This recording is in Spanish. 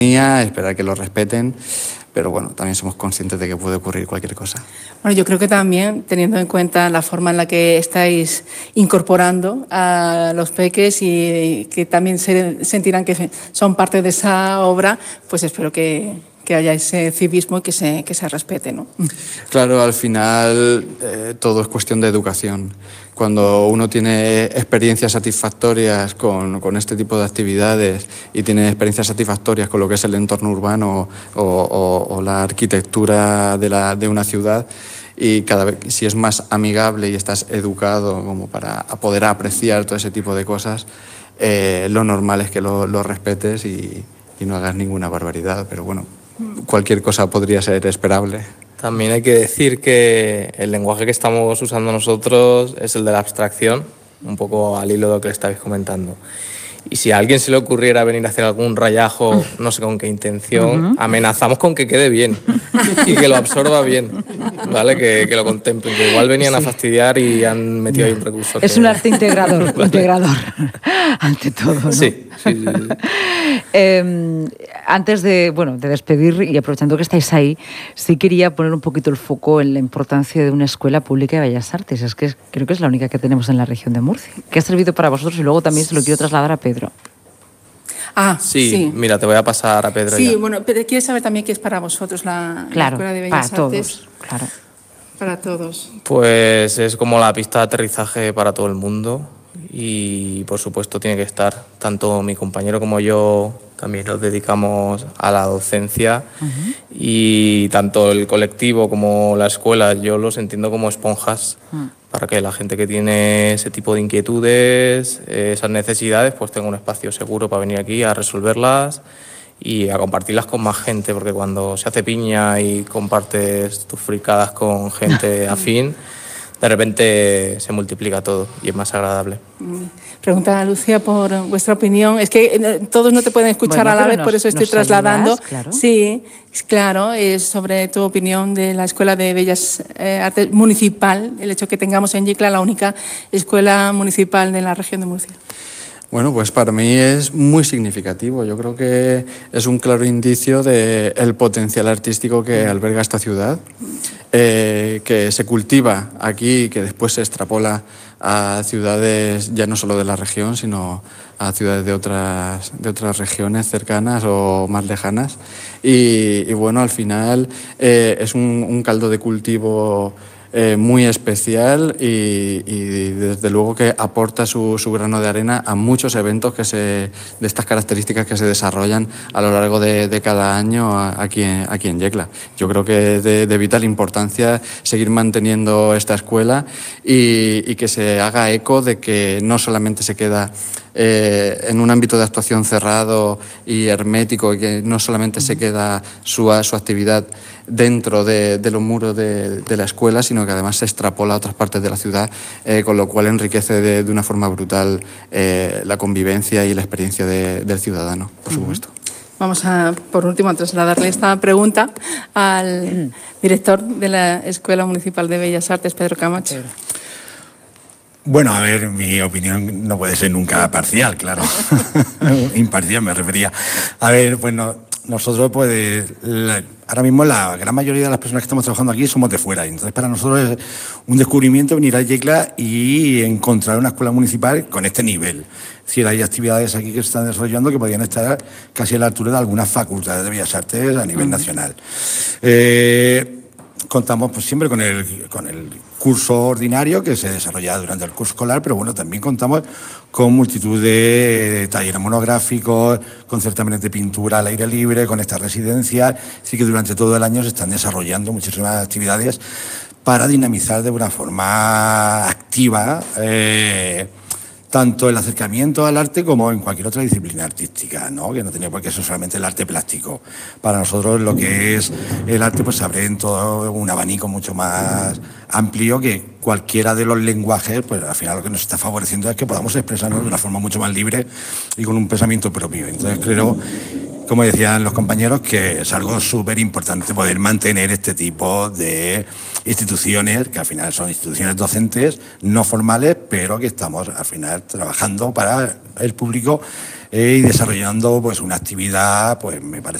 esperar que lo respeten, pero bueno, también somos conscientes de que puede ocurrir cualquier cosa. Bueno, yo creo que también, teniendo en cuenta la forma en la que estáis incorporando a los peques y que también sentirán que son parte de esa obra, pues espero que haya ese civismo y que se respete, ¿no? Claro, al final todo es cuestión de educación. Cuando uno tiene experiencias satisfactorias con este tipo de actividades y tiene experiencias satisfactorias con lo que es el entorno urbano o la arquitectura de una ciudad, y cada vez, si es más amigable y estás educado como para poder apreciar todo ese tipo de cosas, lo normal es que lo respetes y no hagas ninguna barbaridad, pero bueno, cualquier cosa podría ser esperable. También hay que decir que el lenguaje que estamos usando nosotros es el de la abstracción, un poco al hilo de lo que estabais comentando. Y si a alguien se le ocurriera venir a hacer algún rayajo, no sé con qué intención, amenazamos con que quede bien y que lo absorba bien, ¿vale? Que lo contemplen, que igual venían a fastidiar y han metido ahí un recurso. Es un arte integrador, ante todo, ¿no? Sí. Antes de despedir y aprovechando que estáis ahí, sí quería poner un poquito el foco en la importancia de una escuela pública de Bellas Artes. Es que creo que es la única que tenemos en la región de Murcia. ¿Qué ha servido para vosotros? Y luego también se lo quiero trasladar a Pedro. Sí, mira, te voy a pasar a Pedro. Sí, ya. bueno, pero quieres saber también qué es para vosotros la Escuela de Bellas para Artes. Todos, claro. Para todos. Pues es como la pista de aterrizaje para todo el mundo y por supuesto tiene que estar. Tanto mi compañero como yo también nos dedicamos a la docencia y tanto el colectivo como la escuela yo los entiendo como esponjas para que la gente que tiene ese tipo de inquietudes, esas necesidades, pues tenga un espacio seguro para venir aquí a resolverlas y a compartirlas con más gente, porque cuando se hace piña y compartes tus fricadas con gente afín, de repente se multiplica todo y es más agradable. Pregunta a Lucía por vuestra opinión. Es que todos no te pueden escuchar a la vez, por eso estoy trasladando. Ayudas, claro. Sí, claro, es sobre tu opinión de la Escuela de Bellas Artes municipal, el hecho que tengamos en Yecla la única escuela municipal de la región de Murcia. Bueno, pues para mí es muy significativo. Yo creo que es un claro indicio del potencial artístico que alberga esta ciudad, que se cultiva aquí y que después se extrapola a ciudades ya no solo de la región, sino a ciudades de otras regiones cercanas o más lejanas. Y bueno, al final es un caldo de cultivo muy especial y desde luego que aporta su grano de arena a muchos eventos de estas características que se desarrollan a lo largo de cada año aquí en Yecla. Yo creo que es de vital importancia seguir manteniendo esta escuela y que se haga eco de que no solamente se queda en un ámbito de actuación cerrado y hermético, y que no solamente se queda su actividad dentro de los muros de la escuela, sino que además se extrapola a otras partes de la ciudad, con lo cual enriquece de una forma brutal la convivencia y la experiencia del ciudadano, por supuesto. Vamos por último, a trasladarle esta pregunta al director de la Escuela Municipal de Bellas Artes, Pedro Camacho. Bueno, a ver, mi opinión no puede ser nunca parcial, claro. Imparcial me refería. A ver, pues nosotros, pues, ahora mismo la gran mayoría de las personas que estamos trabajando aquí somos de fuera. Entonces, para nosotros es un descubrimiento venir a Yecla y encontrar una escuela municipal con este nivel. Es decir, hay actividades aquí que se están desarrollando que podrían estar casi a la altura de algunas facultades de Bellas Artes a nivel nacional. Contamos pues, siempre con el curso ordinario que se desarrolla durante el curso escolar, pero bueno, también contamos con multitud de talleres monográficos, con certámenes de pintura al aire libre, con estas residencias. Así que durante todo el año se están desarrollando muchísimas actividades para dinamizar de una forma activa tanto el acercamiento al arte como en cualquier otra disciplina artística, ¿no? Que no tenía por qué ser solamente el arte plástico. Para nosotros lo que es el arte pues se abre en todo un abanico mucho más amplio que cualquiera de los lenguajes, pues al final lo que nos está favoreciendo es que podamos expresarnos de una forma mucho más libre y con un pensamiento propio. Entonces creo, como decían los compañeros, que es algo súper importante poder mantener este tipo de instituciones, que al final son instituciones docentes, no formales, pero que estamos al final trabajando para el público y desarrollando pues una actividad, pues me parece